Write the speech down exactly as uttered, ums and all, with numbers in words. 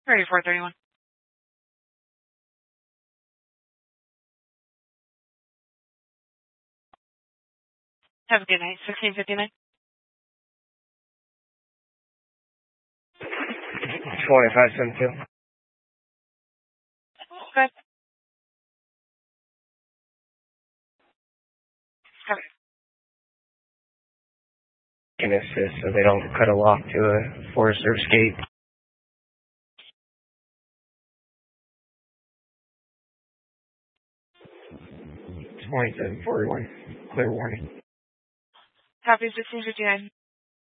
thirty-four thirty-one. Have a good night. sixteen fifty-nine. twenty-five seventy-two. Good. Okay. Can assist so they don't cut a lock to a Forest Service gate. twenty-seven forty-one. Clear warning. Copy sixteen fifty-nine.